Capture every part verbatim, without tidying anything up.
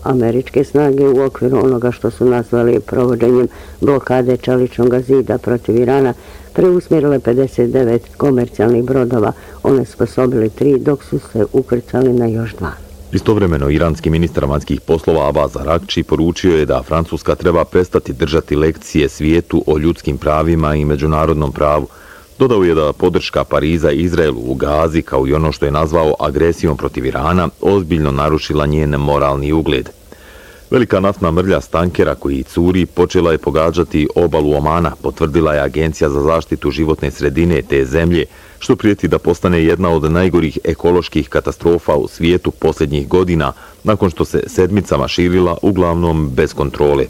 američke snage u okviru onoga što su nazvali provođenjem blokade čeličnog zida protiv Irana preusmjerile pedeset devet komercijalnih brodova, onesposobili tri, dok su se ukrcali na još dva. Istovremeno, iranski ministar vanjskih poslova Abbas Araghči poručio je da Francuska treba prestati držati lekcije svijetu o ljudskim pravima i međunarodnom pravu. Dodao je da podrška Pariza i Izraelu u Gazi, kao i ono što je nazvao agresijom protiv Irana, ozbiljno narušila njen moralni ugled. Velika naftna mrlja s tankera koji curi počela je pogađati obalu Omana, potvrdila je Agencija za zaštitu životne sredine te zemlje, što prijeti da postane jedna od najgorih ekoloških katastrofa u svijetu posljednjih godina, nakon što se sedmicama širila uglavnom bez kontrole.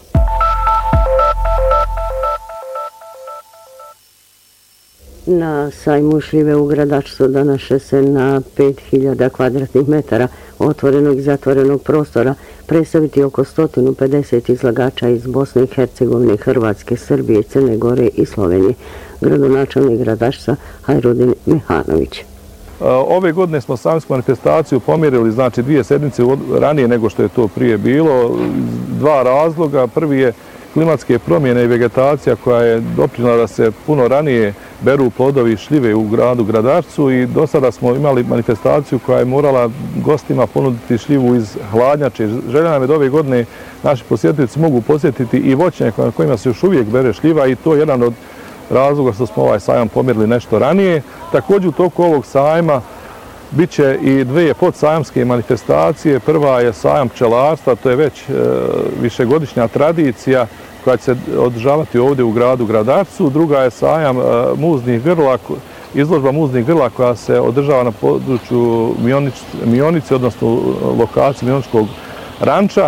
Na sajmu šljive u Gradačcu današe se na pet hiljada kvadratnih metara otvorenog i zatvorenog prostora predstaviti oko sto pedeset izlagača iz Bosne i Hercegovine, Hrvatske, Srbije, Crne Gore i Slovenije. Gradonačelnik Gradačca Hajrudin Mihanović. Ove godine smo sajmsku manifestaciju pomjerili, znači dvije sedmice ranije nego što je to prije bilo. Dva razloga. Prvi je klimatske promjene i vegetacija koja je doprinijela da se puno ranije beru plodovi šljive u gradu Gradačcu i do sada smo imali manifestaciju koja je morala gostima ponuditi šljivu iz hladnjače. Želja nam je da ove godine naši posjetitelji mogu posjetiti i voćnjake na kojima se još uvijek bere šljiva i to je jedan od razloga što smo ovaj sajam pomjerili nešto ranije. Također u toku ovog sajma bit će i dvije podsajamske manifestacije. Prva je sajam pčelarstva, to je već e, višegodišnja tradicija koja će se održavati ovdje u gradu Gradačcu. Druga je sajam e, muznih grla, izložba muznih grla koja se održava na području Mionic, Mionice, odnosno lokaciji Mioničkog ranča.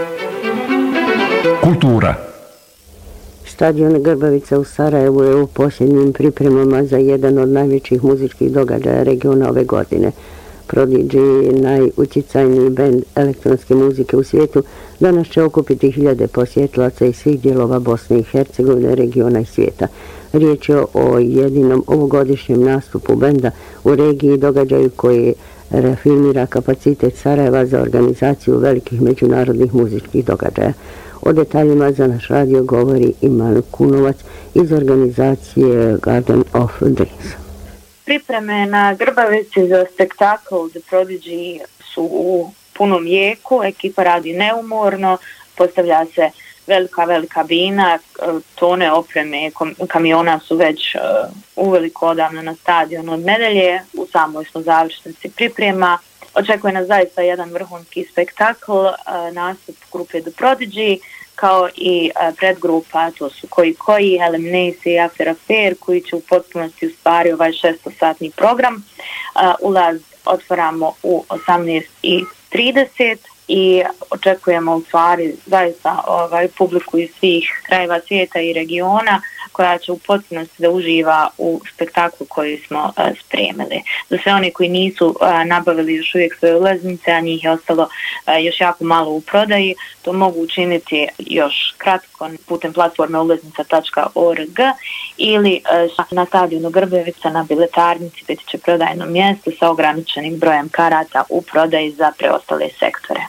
Kultura. Stadion Grbavica u Sarajevu je u posljednjim pripremama za jedan od najvećih muzičkih događaja regiona ove godine. Prodigy, najutjecajniji bend elektronske muzike u svijetu, danas će okupiti hiljade posjetilaca iz svih dijelova Bosne i Hercegovine, regiona i svijeta. Riječ je o jedinom ovogodišnjem nastupu benda u regiji, događaju koji reafirmira kapacitet Sarajeva za organizaciju velikih međunarodnih muzičkih događaja. O detaljima za naš radio govori Iman Kunovac iz organizacije Garden of Dreams. Pripreme na Grbavici za spektakl The Prodigy su u punom jeku, ekipa radi neumorno, postavlja se velika, velika bina, tone opreme kamiona su već uveliko odavno na stadionu od nedelje, u samoj smo završnici priprema. Očekuje nas zaista jedan vrhunski spektakl, nastup grupe The Prodigy, kao i predgrupa, to su Koji Koji, Elimination i After Affair, koji će u potpunosti u stvari ovaj šestosatni program. Ulaz otvaramo u osamnaest i trideset i očekujemo u stvari zaista ovaj, publiku iz svih krajeva svijeta i regiona koja će u potpunosti da uživa u spektaklu koji smo uh, spremili. Za sve oni koji nisu uh, nabavili još uvijek svoje ulaznice, a njih je ostalo uh, još jako malo u prodaji, to mogu učiniti još kratko putem platforme ulaznica tačka org ili uh, na stadionu Grbavica na biletarnici biti će prodajno mjesto sa ograničenim brojem karata u prodaji za preostale sektore.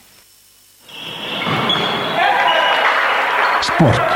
Sport.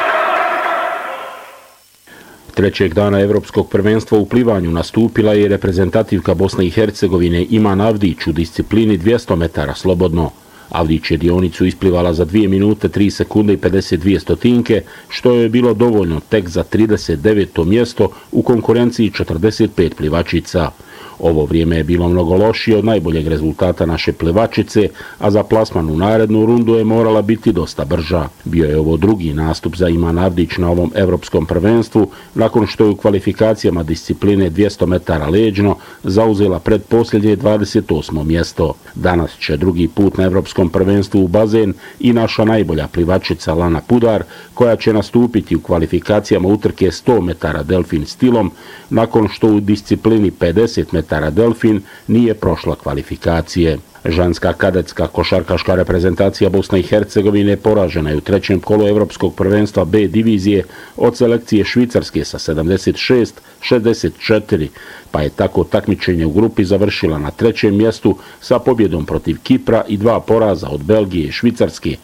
Trećeg dana Evropskog prvenstva u plivanju nastupila je reprezentativka Bosne i Hercegovine Iman Avdić u disciplini dvjesto metara slobodno. Avdić je dionicu isplivala za dvije minute tri sekunde i pedeset dvije stotinke, što je bilo dovoljno tek za trideset deveto mjesto u konkurenciji četrdeset pet plivačica. Ovo vrijeme je bilo mnogo lošije od najboljeg rezultata naše plivačice, a za plasman u narednu rundu je morala biti dosta brža. Bio je ovo drugi nastup za Iman Avdić na ovom evropskom prvenstvu, nakon što je u kvalifikacijama discipline dvjesto metara leđno zauzela predposljednje dvadeset osmo mjesto. Danas će drugi put na evropskom prvenstvu u bazen i naša najbolja plivačica Lana Pudar, koja će nastupiti u kvalifikacijama utrke sto metara delfin stilom, nakon što u disciplini pedeset metara delfin nije prošla kvalifikacije. Ženska kadetska košarkaška reprezentacija Bosne i Hercegovine poražena je u trećem kolu Evropskog prvenstva B divizije od selekcije Švicarske sa sedamdeset šest šezdeset četiri, pa je tako takmičenje u grupi završila na trećem mjestu sa pobjedom protiv Kipra i dva poraza od Belgije i Švicarske,